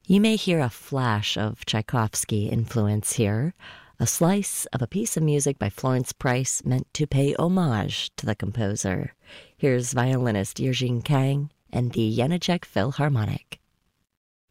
You may hear a flash of Tchaikovsky influence here, a slice of a piece of music by Florence Price meant to pay homage to the composer. Here's violinist Yirjin Kang and the Janáček Philharmonic.